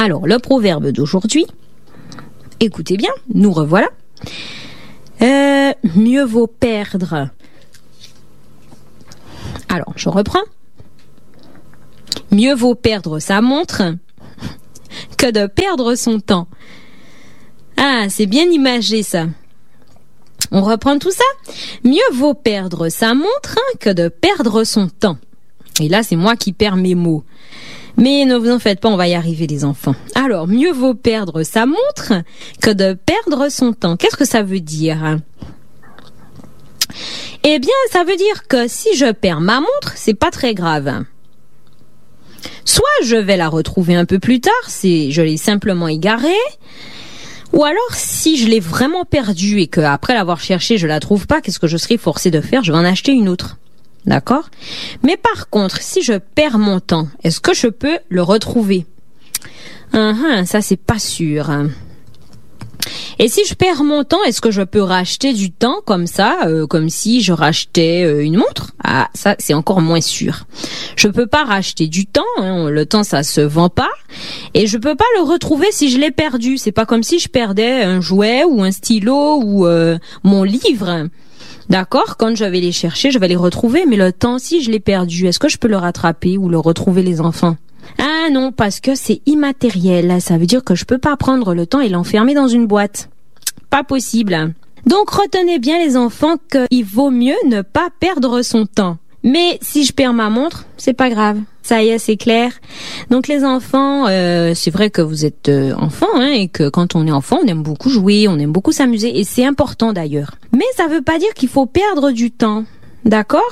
Alors, le proverbe d'aujourd'hui, écoutez bien, nous revoilà. Mieux vaut perdre. Alors, je reprends. Mieux vaut perdre sa montre que de perdre son temps. Ah, c'est bien imagé ça. On reprend tout ça. Mieux vaut perdre sa montre que de perdre son temps. Et là, c'est moi qui perds mes mots. Mais ne vous en faites pas, on va y arriver les enfants. Alors, mieux vaut perdre sa montre que de perdre son temps. Qu'est-ce que ça veut dire ? Eh bien, ça veut dire que si je perds ma montre, c'est pas très grave. Soit je vais la retrouver un peu plus tard, si je l'ai simplement égarée, ou alors si je l'ai vraiment perdue et qu'après l'avoir cherchée, je la trouve pas, qu'est-ce que je serai forcée de faire ? Je vais en acheter une autre. D'accord ? Mais par contre, si je perds mon temps, est-ce que je peux le retrouver ? Ça c'est pas sûr. Et si je perds mon temps, est-ce que je peux racheter du temps comme ça, comme si je rachetais une montre ? Ah, ça c'est encore moins sûr. Je peux pas racheter du temps, le temps ça se vend pas, et je peux pas le retrouver si je l'ai perdu. C'est pas comme si je perdais un jouet ou un stylo ou mon livre. D'accord ? Quand je vais les chercher, je vais les retrouver, mais le temps, si je l'ai perdu, est-ce que je peux le rattraper ou le retrouver, les enfants ? Ah non, parce que c'est immatériel. Ça veut dire que je peux pas prendre le temps et l'enfermer dans une boîte. Pas possible. Donc retenez bien les enfants qu'il vaut mieux ne pas perdre son temps. Mais si je perds ma montre, c'est pas grave. Ça y est, c'est clair. Donc les enfants, c'est vrai que vous êtes enfants, et que quand on est enfant, on aime beaucoup jouer, on aime beaucoup s'amuser, et c'est important d'ailleurs. Mais ça veut pas dire qu'il faut perdre du temps. D'accord ?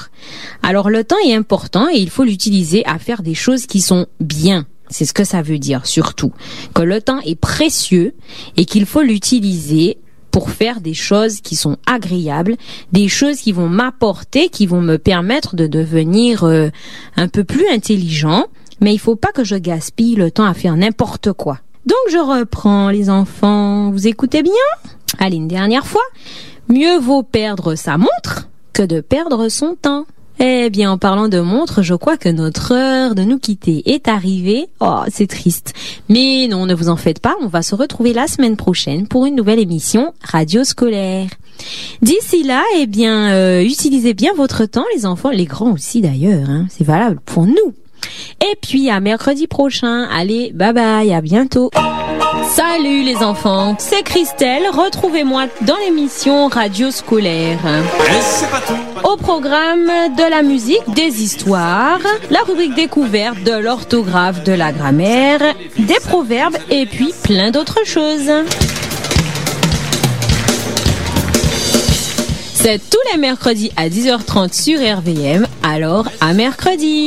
Alors le temps est important et il faut l'utiliser à faire des choses qui sont bien. C'est ce que ça veut dire surtout. Que le temps est précieux et qu'il faut l'utiliser pour faire des choses qui sont agréables, des choses qui vont m'apporter, qui vont me permettre de devenir un peu plus intelligent. Mais il faut pas que je gaspille le temps à faire n'importe quoi. Donc je reprends les enfants. Vous écoutez bien ? Allez, une dernière fois. Mieux vaut perdre sa montre que de perdre son temps. Eh bien, en parlant de montre, je crois que notre heure de nous quitter est arrivée. Oh, c'est triste. Mais non, ne vous en faites pas, on va se retrouver la semaine prochaine pour une nouvelle émission Radio Scolaire. D'ici là, eh bien, utilisez bien votre temps, les enfants, les grands aussi d'ailleurs, c'est valable pour nous. Et puis, à mercredi prochain. Allez, bye bye, à bientôt. Salut les enfants, c'est Christelle, retrouvez-moi dans l'émission Radio Scolaire. Et c'est pas tout. Au programme de la musique, des histoires, la rubrique découverte, de l'orthographe, de la grammaire, des proverbes et puis plein d'autres choses. C'est tous les mercredis à 10h30 sur RVM, alors à mercredi.